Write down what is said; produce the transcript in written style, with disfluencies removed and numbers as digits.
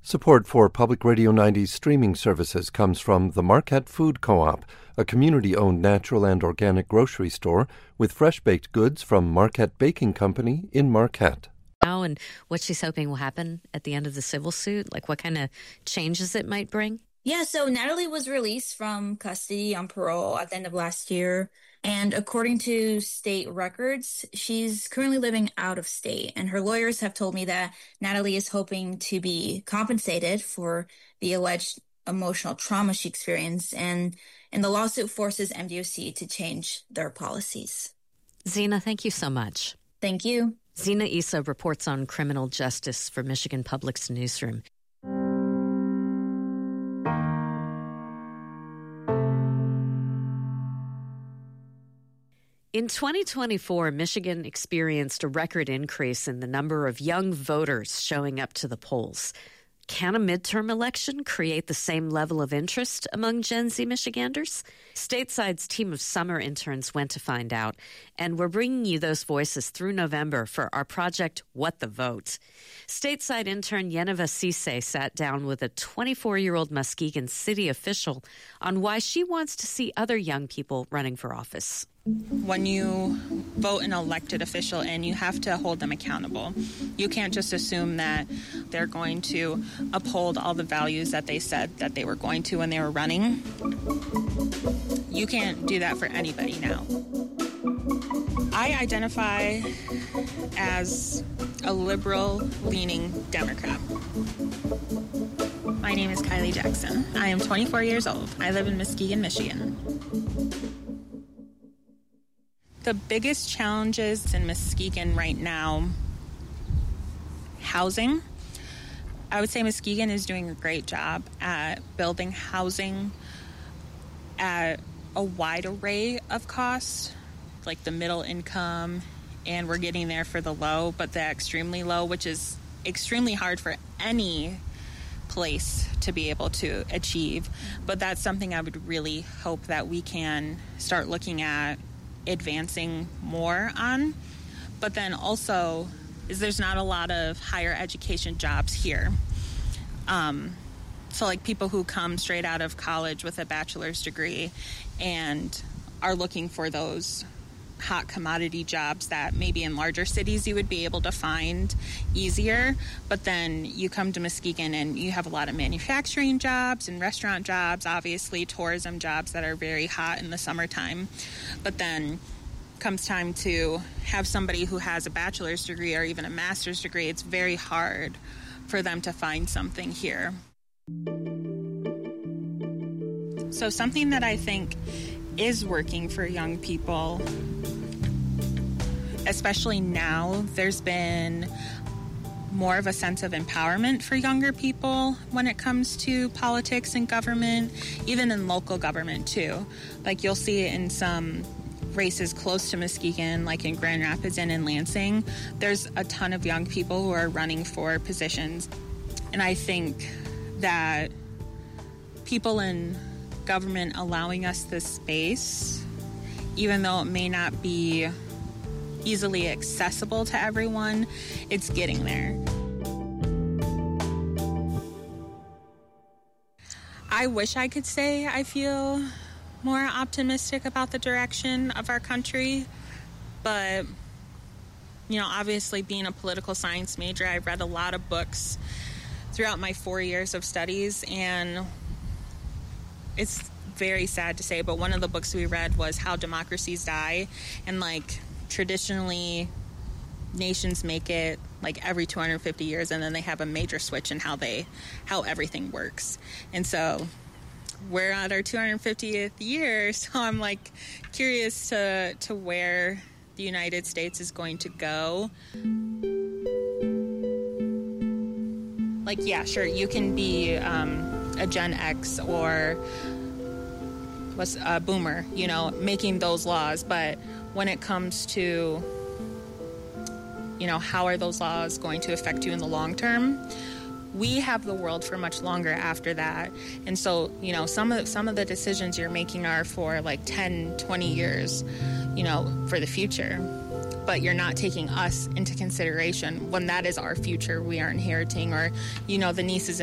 Support for Public Radio 90's streaming services comes from the Marquette Food Co-op, a community-owned natural and organic grocery store with fresh-baked goods from Marquette Baking Company in Marquette. And what she's hoping will happen at the end of the civil suit, like what kind of changes it might bring? Yeah, so Natalie was released from custody on parole at the end of last year. And according to state records, she's currently living out of state. And her lawyers have told me that Natalie is hoping to be compensated for the alleged emotional trauma she experienced. And the lawsuit forces MDOC to change their policies. Zena, thank you so much. Thank you. Zena Issa reports on criminal justice for Michigan Public's newsroom. In 2024, Michigan experienced a record increase in the number of young voters showing up to the polls. Can a midterm election create the same level of interest among Gen Z Michiganders? Stateside's team of summer interns went to find out, and we're bringing you those voices through November for our project, What the Vote. Stateside intern Yeneva Cisse sat down with a 24-year-old Muskegon city official on why she wants to see other young people running for office. When you vote an elected official in, you have to hold them accountable. You can't just assume that they're going to uphold all the values that they said that they were going to when they were running. You can't do that for anybody now. I identify as a liberal-leaning Democrat. My name is Kylie Jackson. I am 24 years old. I live in Muskegon, Michigan. The biggest challenges in Muskegon right now, housing. I would say Muskegon is doing a great job at building housing at a wide array of costs, like the middle income, and we're getting there for the low, but the extremely low, which is extremely hard for any place to be able to achieve. But that's something I would really hope that we can start looking at advancing more on. But then also is there's not a lot of higher education jobs here. So like people who come straight out of college with a bachelor's degree and are looking for those hot commodity jobs that maybe in larger cities you would be able to find easier, but then you come to Muskegon and you have a lot of manufacturing jobs and restaurant jobs, obviously tourism jobs that are very hot in the summertime. But then comes time to have somebody who has a bachelor's degree or even a master's degree, it's very hard for them to find something here. So something that I think is working for young people, especially now, there's been more of a sense of empowerment for younger people when it comes to politics and government, even in local government too. Like you'll see it in some races close to Muskegon, like in Grand Rapids and in Lansing. There's a ton of young people who are running for positions. And I think that people in government allowing us this space, even though it may not be easily accessible to everyone, it's getting there. I wish I could say I feel more optimistic about the direction of our country, but, you know, obviously being a political science major, I read a lot of books throughout my 4 years of studies, and it's very sad to say, but one of the books we read was How Democracies Die, and like traditionally nations make it like every 250 years, and then they have a major switch in how everything works. And so we're at our 250th year, so I'm like curious to where the United States is going to go. Like, yeah, sure, you can be a Gen X or was a boomer, you know, making those laws, but when it comes to, you know, how are those laws going to affect you in the long term? We have the world for much longer after that. And so, you know, some of the decisions you're making are for like 10, 20 years, you know, for the future. But you're not taking us into consideration when that is our future we are inheriting, or, you know, the nieces